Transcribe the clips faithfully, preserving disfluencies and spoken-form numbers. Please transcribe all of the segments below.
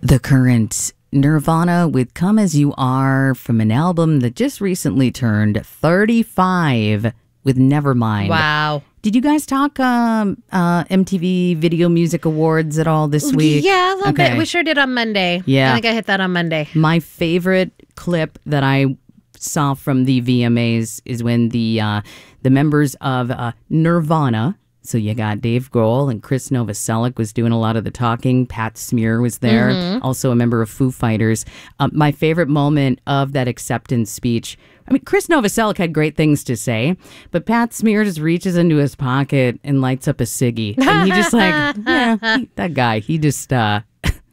The Current, Nirvana with Come As You Are from an album that just recently turned thirty-five with Nevermind. Wow. Did you guys talk um, uh, M T V Video Music Awards at all this week? Yeah, a little Okay. bit. We sure did on Monday. Yeah. I think I hit that on Monday. My favorite clip that I saw from the V M As is when the uh, the members of uh, Nirvana, so you got Dave Grohl and Chris Novoselic was doing a lot of the talking. Pat Smear was there, Mm-hmm. also a member of Foo Fighters. Um, my favorite moment of that acceptance speech, I mean, Chris Novoselic had great things to say, but Pat Smear just reaches into his pocket and lights up a ciggy. And he just like, yeah, he, that guy, he just... Uh,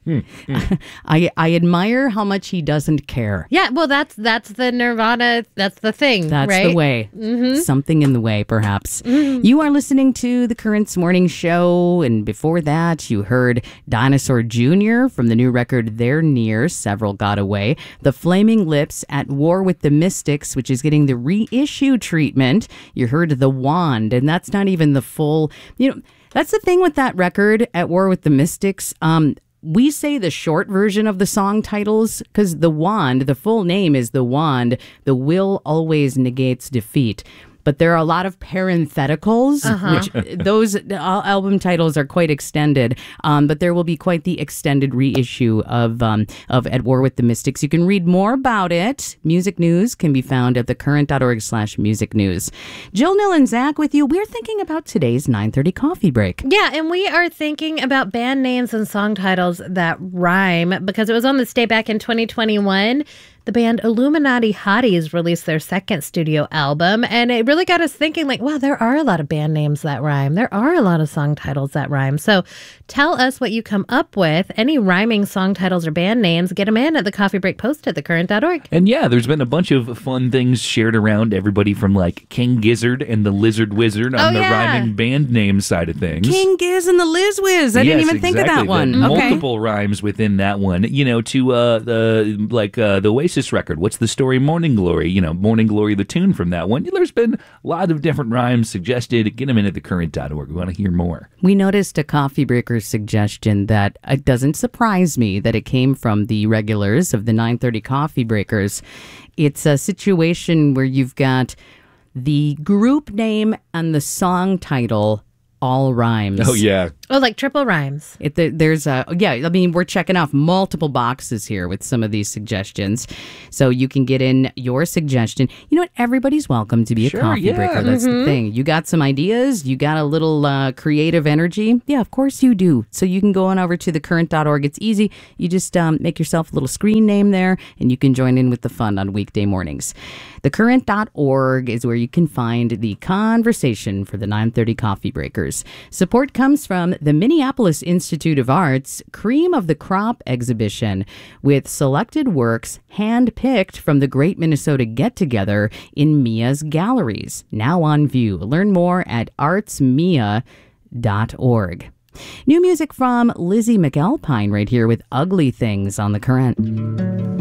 I I admire how much he doesn't care. Yeah, well, that's that's the Nirvana, that's the thing, That's right? the way. Mm-hmm. Something in the way, perhaps. Mm-hmm. You are listening to the Currents Morning Show, and before that, you heard Dinosaur Junior from the new record They're Near, Several Got Away. The Flaming Lips, At War with the Mystics, which is getting the reissue treatment. You heard The Wand, and that's not even the full, you know, that's the thing with that record, At War with the Mystics. Um, We say the short version of the song titles because The Wand, the full name is The Wand, The Will Always Negates Defeat. But there are a lot of parentheticals, Uh-huh. which those uh, album titles are quite extended. Um, but there will be quite the extended reissue of um, of At War with the Mystics. You can read more about it. Music news can be found at thecurrent.org slash music news. Jill, Nil, and Zach with you. We're thinking about today's nine thirty coffee break. Yeah, and we are thinking about band names and song titles that rhyme because it was on this day back in twenty twenty-one. The band Illuminati Hotties released their second studio album, and it really got us thinking, like, wow, there are a lot of band names that rhyme. There are a lot of song titles that rhyme. So tell us what you come up with. Any rhyming song titles or band names, get them in at the Coffee Break Post at thecurrent dot org. And yeah, there's been a bunch of fun things shared around, everybody from like King Gizzard and the Lizard Wizard on Oh, the yeah. rhyming band name side of things. King Giz and the Liz Wiz. I didn't Yes, even think of exactly. that one. The Okay. Multiple rhymes within that one. You know, to uh, the like uh, the Oasis record. What's the story? Morning Glory. You know, Morning Glory, the tune from that one. There's been a lot of different rhymes suggested. Get them in at the current dot org. We want to hear more. We noticed a coffee breaker suggestion that it doesn't surprise me that it came from the regulars of the nine thirty coffee breakers. It's a situation where you've got the group name and the song title all rhymes. Oh, yeah. Oh, like triple rhymes. It, there- there's a, yeah, I mean, we're checking off multiple boxes here with some of these suggestions. So you can get in your suggestion. You know what? Everybody's welcome to be Sure, a coffee yeah. breaker. That's the thing. You got some ideas? You got a little uh, creative energy? Yeah, of course you do. So you can go on over to thecurrent dot org. It's easy. You just um, make yourself a little screen name there, and you can join in with the fun on weekday mornings. thecurrent dot org is where you can find the conversation for the nine thirty coffee breakers. Support comes from the Minneapolis Institute of Art's Cream of the Crop exhibition, with selected works hand-picked from the Great Minnesota Get-Together in Mia's galleries. Now on view. Learn more at arts mia dot org. New music from Lizzie McAlpine right here with Ugly Things on The Current.